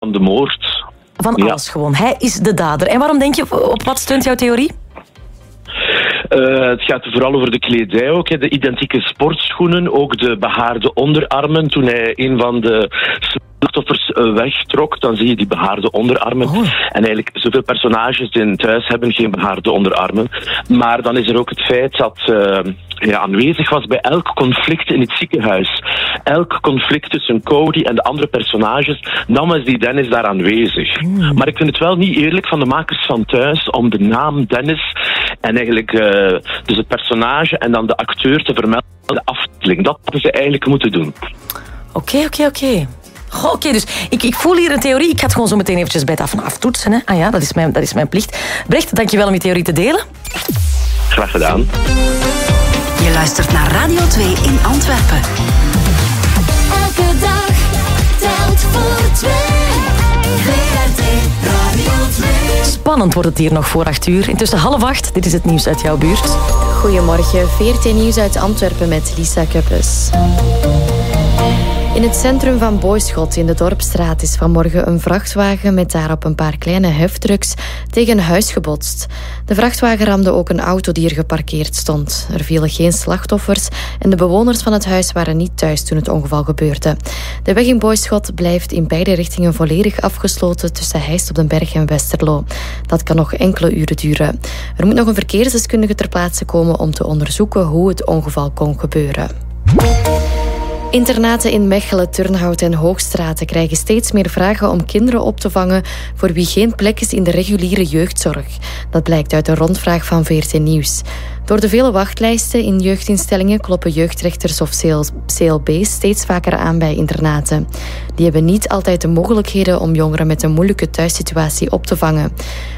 van de moord. Van alles gewoon. Hij is de dader. En waarom denk je, op wat steunt jouw theorie? Het gaat vooral over de kledij ook. Hè. De identieke sportschoenen, ook de behaarde onderarmen. Toen hij een van de slachtoffers wegtrok, dan zie je die behaarde onderarmen. En eigenlijk zoveel personages in het huis hebben geen behaarde onderarmen. Maar dan is er ook het feit dat aanwezig was bij elk conflict in het ziekenhuis. Elk conflict tussen Cody en de andere personages, dan was die Dennis daar aanwezig. Maar ik vind het wel niet eerlijk van de makers van Thuis om de naam Dennis en eigenlijk dus het personage en dan de acteur te vermelden, de afwisseling. Dat hadden ze eigenlijk moeten doen. Oké, dus ik voel hier een theorie. Ik ga het gewoon zo meteen eventjes bij het af en aftoetsen. Hè. Ah ja, dat is mijn plicht. Brecht, dankjewel om je theorie te delen. Graag gedaan. Je luistert naar Radio 2 in Antwerpen. Elke dag telt voor 2. VRT Radio 2. Spannend wordt het hier nog voor 8 uur. Intussen 7:30. Dit is het nieuws uit jouw buurt. Goedemorgen, VRT Nieuws uit Antwerpen met Lisa Kuppes. In het centrum van Boyschot in de Dorpstraat is vanmorgen een vrachtwagen met daarop een paar kleine heftrucks tegen een huis gebotst. De vrachtwagen ramde ook een auto die er geparkeerd stond. Er vielen geen slachtoffers en de bewoners van het huis waren niet thuis toen het ongeval gebeurde. De weg in Boyschot blijft in beide richtingen volledig afgesloten tussen Heist op den Berg en Westerlo. Dat kan nog enkele uren duren. Er moet nog een verkeersdeskundige ter plaatse komen om te onderzoeken hoe het ongeval kon gebeuren. Internaten in Mechelen, Turnhout en Hoogstraten krijgen steeds meer vragen om kinderen op te vangen voor wie geen plek is in de reguliere jeugdzorg. Dat blijkt uit een rondvraag van VRT Nieuws. Door de vele wachtlijsten in jeugdinstellingen kloppen jeugdrechters of CLB's steeds vaker aan bij internaten. Die hebben niet altijd de mogelijkheden om jongeren met een moeilijke thuissituatie op te vangen.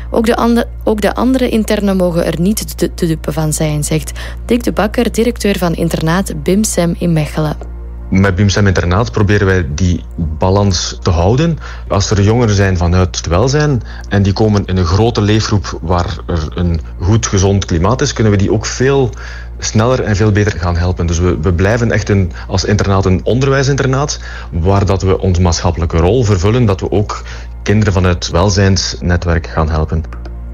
Ook de andere internen mogen er niet te dupe van zijn, zegt Dick de Bakker, directeur van internaat BIMSEM in Mechelen. Met BIMSEM Internaat proberen wij die balans te houden. Als er jongeren zijn vanuit het welzijn en die komen in een grote leefgroep waar er een goed, gezond klimaat is, kunnen we die ook veel sneller en veel beter gaan helpen. Dus we blijven echt als internaat een onderwijsinternaat waar dat we onze maatschappelijke rol vervullen, dat we ook kinderen vanuit het welzijnsnetwerk gaan helpen.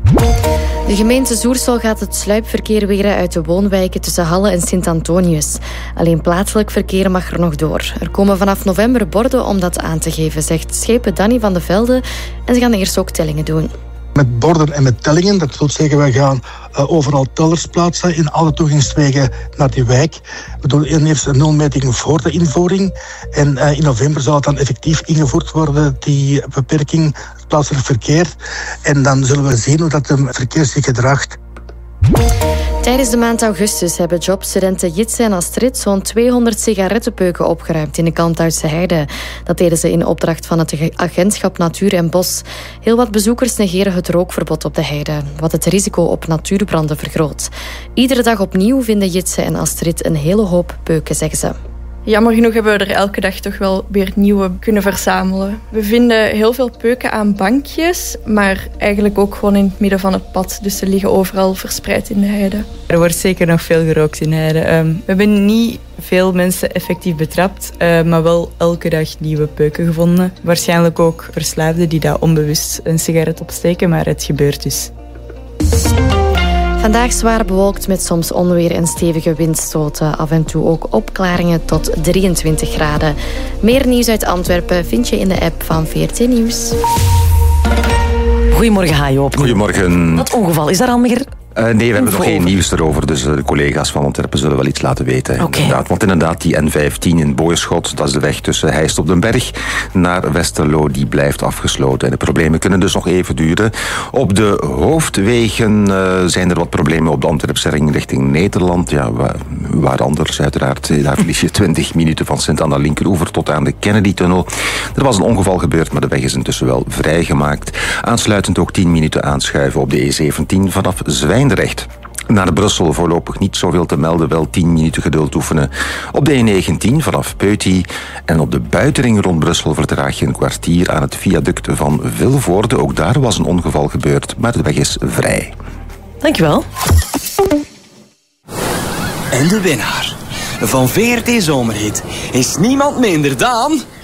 De gemeente Zoersel gaat het sluipverkeer weren uit de woonwijken tussen Halle en Sint-Antonius. Alleen plaatselijk verkeer mag er nog door. Er komen vanaf november borden om dat aan te geven, zegt schepen Danny van de Velde. En ze gaan eerst ook tellingen doen. Met borden en met tellingen, dat wil zeggen, we gaan overal tellers plaatsen in alle toegangswegen naar die wijk. We doen eerst een nulmeting voor de invoering. En in november zal het dan effectief ingevoerd worden, die beperking, het plaatselijk verkeer. En dan zullen we zien hoe dat het verkeer zich gedraagt. Tijdens de maand augustus hebben jobstudenten Jitse en Astrid zo'n 200 sigarettenpeuken opgeruimd in de Kalmthoutse Heide. Dat deden ze in opdracht van het agentschap Natuur en Bos. Heel wat bezoekers negeren het rookverbod op de heide, wat het risico op natuurbranden vergroot. Iedere dag opnieuw vinden Jitse en Astrid een hele hoop peuken, zeggen ze. Jammer genoeg hebben we er elke dag toch wel weer nieuwe kunnen verzamelen. We vinden heel veel peuken aan bankjes, maar eigenlijk ook gewoon in het midden van het pad. Dus ze liggen overal verspreid in de heide. Er wordt zeker nog veel gerookt in de heide. We hebben niet veel mensen effectief betrapt, maar wel elke dag nieuwe peuken gevonden. Waarschijnlijk ook verslaafden die daar onbewust een sigaret opsteken, maar het gebeurt dus. Vandaag zwaar bewolkt met soms onweer en stevige windstoten. Af en toe ook opklaringen tot 23 graden. Meer nieuws uit Antwerpen vind je in de app van VRT Nieuws. Goedemorgen, Hajo. Goedemorgen. Dat ongeval, is daar al meer? Nee, we hebben nog geen nieuws erover, dus de collega's van Antwerpen zullen wel iets laten weten. Okay. Inderdaad, want inderdaad, die N15 in Boyschot, dat is de weg tussen Heist op den Berg naar Westerlo, die blijft afgesloten. En de problemen kunnen dus nog even duren. Op de hoofdwegen zijn er wat problemen op de Antwerpse ring richting Nederland. Ja, waar anders uiteraard. Daar verlies je 20 minuten van Sint-Anna Linkeroever tot aan de Kennedy-tunnel. Er was een ongeval gebeurd, maar de weg is intussen wel vrijgemaakt. Aansluitend ook 10 minuten aanschuiven op de E17 vanaf Zwijndrecht. Naar Brussel voorlopig niet zoveel te melden, wel 10 minuten geduld oefenen. Op de E19 vanaf Peuty en op de buitenring rond Brussel vertraag je een kwartier aan het viaduct van Vilvoorde. Ook daar was een ongeval gebeurd, maar de weg is vrij. Dankjewel. En de winnaar van VRT Zomerhit is niemand minder dan...